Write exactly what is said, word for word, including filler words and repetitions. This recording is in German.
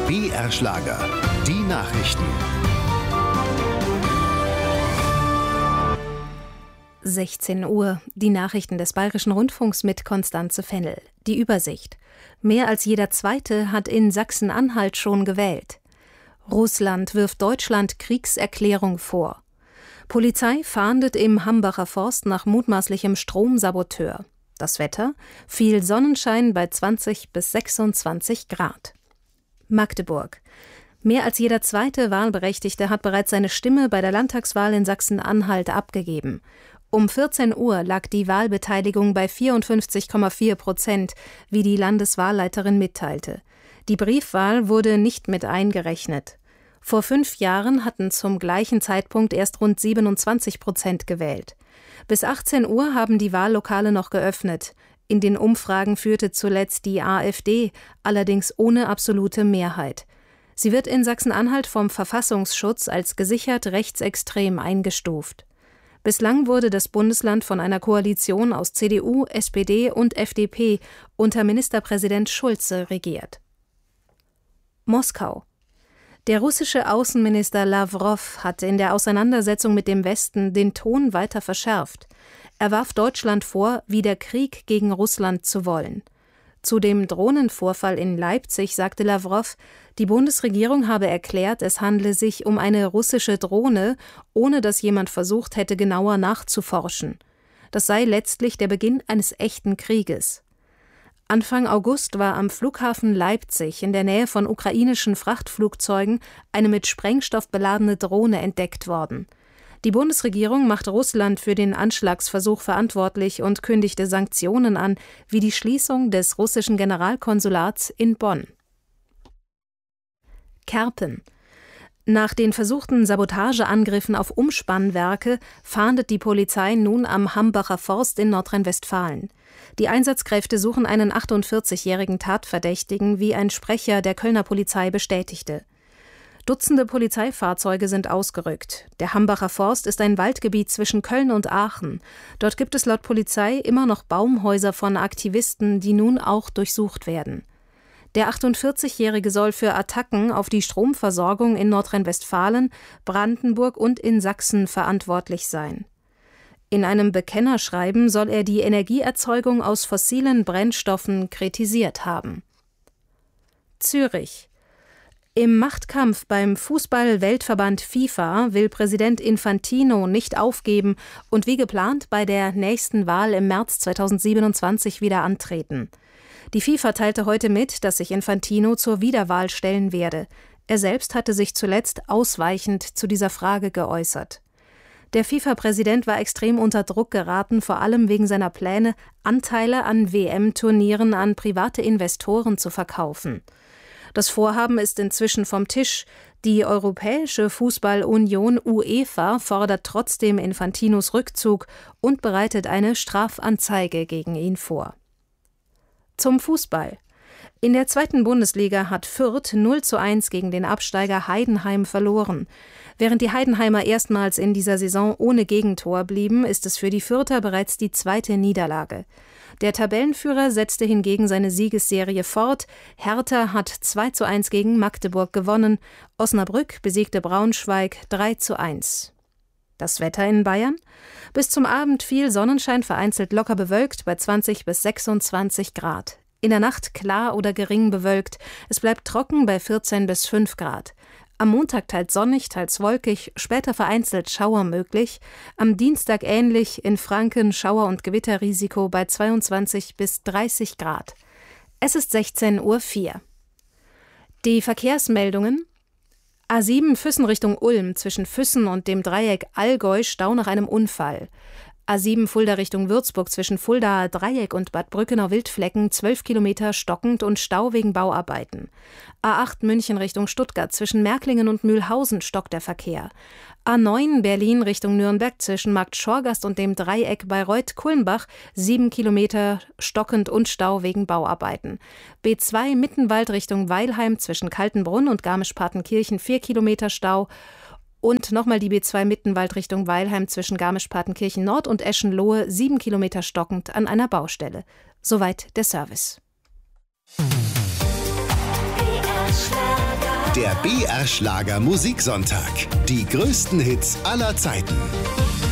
B R Schlager, die Nachrichten. sechzehn Uhr, die Nachrichten des Bayerischen Rundfunks mit Konstanze Fennel. Die Übersicht. Mehr als jeder Zweite hat in Sachsen-Anhalt schon gewählt. Russland wirft Deutschland Kriegserklärung vor. Polizei fahndet im Hambacher Forst nach mutmaßlichem Stromsaboteur. Das Wetter? Viel Sonnenschein bei zwanzig bis sechsundzwanzig Grad. Magdeburg. Mehr als jeder zweite Wahlberechtigte hat bereits seine Stimme bei der Landtagswahl in Sachsen-Anhalt abgegeben. Um vierzehn Uhr lag die Wahlbeteiligung bei vierundfünfzig Komma vier Prozent, wie die Landeswahlleiterin mitteilte. Die Briefwahl wurde nicht mit eingerechnet. Vor fünf Jahren hatten zum gleichen Zeitpunkt erst rund siebenundzwanzig Prozent gewählt. Bis achtzehn Uhr haben die Wahllokale noch geöffnet. In den Umfragen führte zuletzt die AfD, allerdings ohne absolute Mehrheit. Sie wird in Sachsen-Anhalt vom Verfassungsschutz als gesichert rechtsextrem eingestuft. Bislang wurde das Bundesland von einer Koalition aus C D U, S P D und F D P unter Ministerpräsident Schulze regiert. Moskau. Der russische Außenminister Lawrow hat in der Auseinandersetzung mit dem Westen den Ton weiter verschärft. Er warf Deutschland vor, wieder Krieg gegen Russland zu wollen. Zu dem Drohnenvorfall in Leipzig sagte Lawrow, die Bundesregierung habe erklärt, es handle sich um eine russische Drohne, ohne dass jemand versucht hätte, genauer nachzuforschen. Das sei letztlich der Beginn eines echten Krieges. Anfang August war am Flughafen Leipzig in der Nähe von ukrainischen Frachtflugzeugen eine mit Sprengstoff beladene Drohne entdeckt worden. Die Bundesregierung macht Russland für den Anschlagsversuch verantwortlich und kündigte Sanktionen an, wie die Schließung des russischen Generalkonsulats in Bonn. Kerpen. Nach den versuchten Sabotageangriffen auf Umspannwerke fahndet die Polizei nun am Hambacher Forst in Nordrhein-Westfalen. Die Einsatzkräfte suchen einen achtundvierzigjährigen Tatverdächtigen, wie ein Sprecher der Kölner Polizei bestätigte. Dutzende Polizeifahrzeuge sind ausgerückt. Der Hambacher Forst ist ein Waldgebiet zwischen Köln und Aachen. Dort gibt es laut Polizei immer noch Baumhäuser von Aktivisten, die nun auch durchsucht werden. Der achtundvierzigjährige soll für Attacken auf die Stromversorgung in Nordrhein-Westfalen, Brandenburg und in Sachsen verantwortlich sein. In einem Bekennerschreiben soll er die Energieerzeugung aus fossilen Brennstoffen kritisiert haben. Zürich. Im Machtkampf beim Fußball-Weltverband FIFA will Präsident Infantino nicht aufgeben und wie geplant bei der nächsten Wahl im März zweitausendsiebenundzwanzig wieder antreten. Die FIFA teilte heute mit, dass sich Infantino zur Wiederwahl stellen werde. Er selbst hatte sich zuletzt ausweichend zu dieser Frage geäußert. Der FIFA-Präsident war extrem unter Druck geraten, vor allem wegen seiner Pläne, Anteile an W M-Turnieren an private Investoren zu verkaufen. Das Vorhaben ist inzwischen vom Tisch. Die Europäische Fußballunion UEFA fordert trotzdem Infantinos Rückzug und bereitet eine Strafanzeige gegen ihn vor. Zum Fußball. In der zweiten Bundesliga hat Fürth null zu eins gegen den Absteiger Heidenheim verloren. Während die Heidenheimer erstmals in dieser Saison ohne Gegentor blieben, ist es für die Fürther bereits die zweite Niederlage. Der Tabellenführer setzte hingegen seine Siegesserie fort. Hertha hat zwei zu eins gegen Magdeburg gewonnen. Osnabrück besiegte Braunschweig drei zu eins. Das Wetter in Bayern? Bis zum Abend viel Sonnenschein, vereinzelt locker bewölkt bei zwanzig bis sechsundzwanzig Grad. In der Nacht klar oder gering bewölkt. Es bleibt trocken bei vierzehn bis fünf Grad. Am Montag teils sonnig, teils wolkig, später vereinzelt Schauer möglich. Am Dienstag ähnlich, in Franken Schauer- und Gewitterrisiko bei zweiundzwanzig bis dreißig Grad. Es ist sechzehn Uhr vier. Die Verkehrsmeldungen. A sieben Füssen Richtung Ulm, zwischen Füssen und dem Dreieck Allgäu Stau nach einem Unfall. A sieben Fulda Richtung Würzburg, zwischen Fuldaer Dreieck und Bad Brückenau-Wildflecken zwölf Kilometer stockend und Stau wegen Bauarbeiten. A acht München Richtung Stuttgart, zwischen Märklingen und Mühlhausen stockt der Verkehr. A neun Berlin Richtung Nürnberg, zwischen Markt Schorgast und dem Dreieck Bayreuth-Kulmbach sieben Kilometer stockend und Stau wegen Bauarbeiten. B zwei Mittenwald Richtung Weilheim, zwischen Kaltenbrunn und Garmisch-Partenkirchen vier Kilometer Stau. Und nochmal die B zwei Mittenwald Richtung Weilheim zwischen Garmisch-Partenkirchen Nord und Eschenlohe sieben Kilometer stockend an einer Baustelle. Soweit der Service. B R Schlager. Der B R Schlager Musiksonntag. Die größten Hits aller Zeiten.